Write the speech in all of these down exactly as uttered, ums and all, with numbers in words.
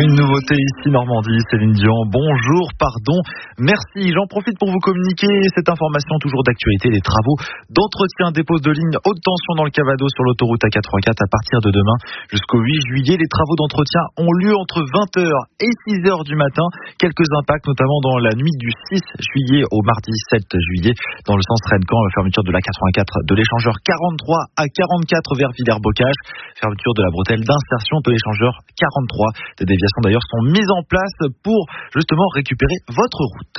Une nouveauté ici Normandie, Céline Dion. Bonjour, pardon, merci. J'en profite pour vous communiquer cette information toujours d'actualité. Les travaux d'entretien des postes de ligne haute tension dans le Cavado sur l'autoroute A quatre-vingt-quatre à partir de demain jusqu'au huit juillet. Les travaux d'entretien ont lieu entre vingt heures et six heures du matin. Quelques impacts notamment dans la nuit du six juillet au mardi sept juillet dans le sens Rennes-Caen. La fermeture de l'A quatre-vingt-quatre de l'échangeur quarante-trois à quarante-quatre vers Villers-Bocage. Fermeture de la bretelle d'insertion de l'échangeur quarante-trois. Des déviations d'ailleurs sont mises en place pour justement récupérer votre route.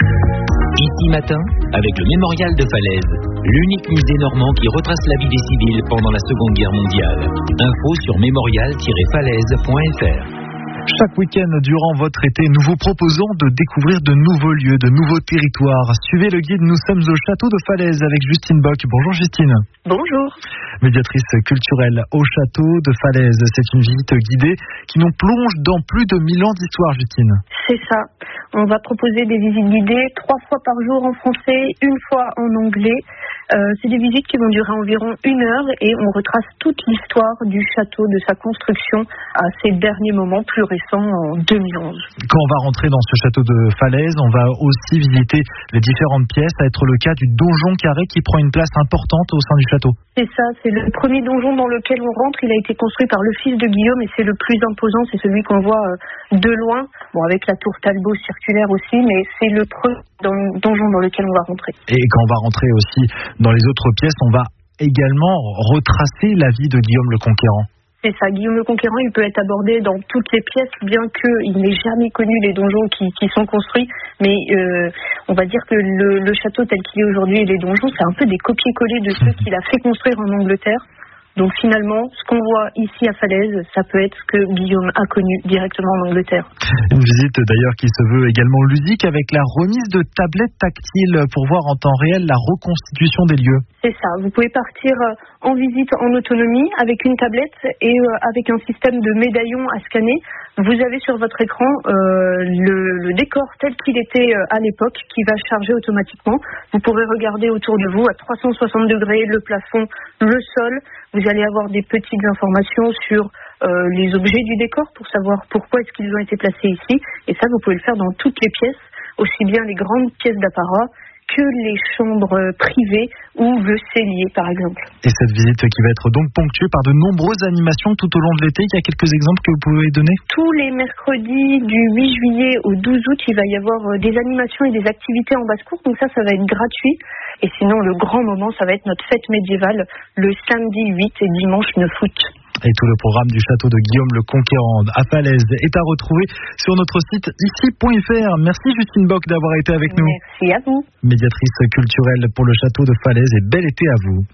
Ici matin, avec le Mémorial de Falaise, l'unique musée normand qui retrace la vie des civils pendant la Seconde Guerre mondiale. Info sur mémorial tiret falaise point f r. Chaque week-end durant votre été, nous vous proposons de découvrir de nouveaux lieux, de nouveaux territoires. Suivez le guide, nous sommes au château de Falaise avec Justine Bock. Bonjour Justine. Bonjour. Médiatrice culturelle au château de Falaise. C'est une visite guidée qui nous plonge dans plus de mille ans d'histoire, Justine. C'est ça. On va proposer des visites guidées trois fois par jour en français, une fois en anglais. Euh, c'est des visites qui vont durer environ une heure et on retrace toute l'histoire du château, de sa construction à ses derniers moments plus récents en deux mille onze. Quand on va rentrer dans ce château de Falaise, on va aussi visiter les différentes pièces, à être le cas du donjon carré qui prend une place importante au sein du château. C'est ça, c'est le premier donjon dans lequel on rentre. Il a été construit par le fils de Guillaume et c'est le plus imposant, c'est celui qu'on voit de loin, bon avec la tour Talbot circulaire aussi, mais c'est le premier donjon dans lequel on va rentrer. Et quand on va rentrer aussi dans les autres pièces, on va également retracer la vie de Guillaume le Conquérant. C'est ça, Guillaume le Conquérant, il peut être abordé dans toutes les pièces, bien qu'il n'ait jamais connu les donjons qui, qui sont construits. Mais euh, on va dire que le, le château tel qu'il est aujourd'hui et les donjons, c'est un peu des copier-coller de ceux qu'il a fait construire en Angleterre. Donc finalement, ce qu'on voit ici à Falaise, ça peut être ce que Guillaume a connu directement en Angleterre. Une visite d'ailleurs qui se veut également ludique avec la remise de tablettes tactiles pour voir en temps réel la reconstitution des lieux. C'est ça, vous pouvez partir en visite en autonomie avec une tablette et avec un système de médaillons à scanner. Vous avez sur votre écran euh, le, le décor tel qu'il était à l'époque qui va charger automatiquement. Vous pourrez regarder autour de vous à trois cent soixante degrés le plafond, le sol. Vous allez avoir des petites informations sur euh, les objets du décor pour savoir pourquoi est-ce qu'ils ont été placés ici. Et ça, vous pouvez le faire dans toutes les pièces, aussi bien les grandes pièces d'apparat que les chambres privées ou le cellier, par exemple. Et cette visite qui va être donc ponctuée par de nombreuses animations tout au long de l'été. Il y a quelques exemples que vous pouvez donner ? Tous les mercredis du huit juillet au douze août, il va y avoir des animations et des activités en basse-cour. Donc ça, ça va être gratuit. Et sinon, le grand moment, ça va être notre fête médiévale le samedi huit et dimanche neuf août. Et tout le programme du château de Guillaume le Conquérant à Falaise est à retrouver sur notre site ici point f r. Merci Justine Bock d'avoir été avec nous. Merci à vous. Médiatrice culturelle pour le château de Falaise et bel été à vous.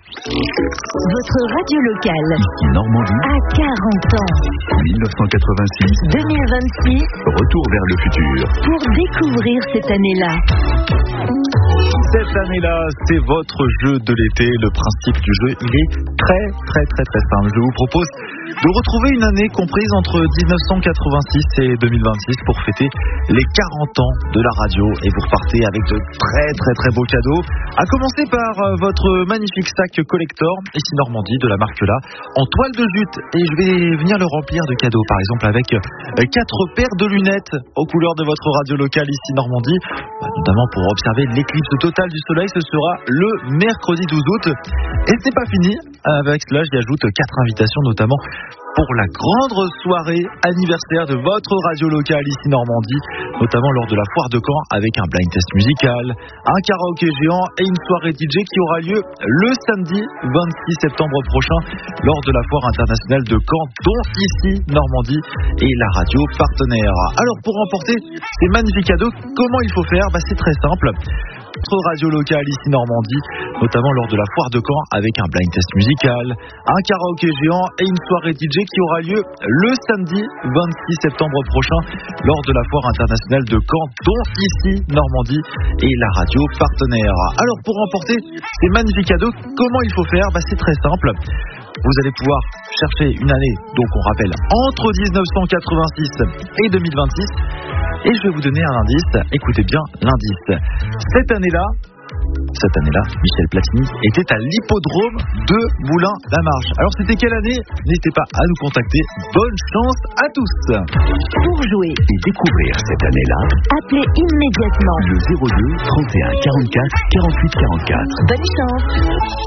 Votre radio locale. Ici Normandie. À quarante ans. mille neuf cent quatre-vingt-six. deux mille vingt-six. Retour vers le futur. Pour découvrir cette année-là. Cette année-là, c'est votre jeu de l'été. Le principe du jeu, il est très, très, très, très simple. Je vous propose de retrouver une année comprise entre dix-neuf cent quatre-vingt-six et deux mille vingt-six pour fêter les quarante ans de la radio. Et vous repartez avec de très, très, très beaux cadeaux. À commencer par votre magnifique sac collector, ici Normandie, de la marque là, en toile de jute. Et je vais venir le remplir de cadeaux. Par exemple, avec quatre paires de lunettes aux couleurs de votre radio locale, ici Normandie. Notamment pour observer l'éclipse totale du soleil, ce sera le mercredi douze août. Et c'est pas fini. Avec cela, j'y ajoute quatre invitations, notamment pour la grande soirée anniversaire de votre radio locale ici Normandie, notamment lors de la foire de Caen avec un blind test musical, un karaoké géant et une soirée D J qui aura lieu le samedi vingt-six septembre prochain lors de la foire internationale de Caen, dont ici Normandie est la radio partenaire. Alors pour remporter ces magnifiques cadeaux, comment il faut faire ? Bah, c'est très simple. Notre radio locale ici Normandie, notamment lors de la foire de Caen avec un blind test musical, un karaoké géant et une soirée D J qui aura lieu le samedi vingt-six septembre prochain lors de la foire internationale de Caen, dont ici Normandie est la radio partenaire. Alors pour remporter ces magnifiques cadeaux, comment il faut faire ? Bah, c'est très simple. Vous allez pouvoir chercher une année, donc on rappelle, entre dix-neuf cent quatre-vingt-six et deux mille vingt-six. Et je vais vous donner un indice. Écoutez bien l'indice. Cette année-là, cette année-là, Michel Platini était à l'hippodrome de Moulins-la-Marche. Alors c'était quelle année? N'hésitez pas à nous contacter. Bonne chance à tous. Pour jouer Et découvrir cette année-là, appelez immédiatement. le zéro deux trente et un quarante-quatre quarante-huit quarante-quatre. Bonne chance.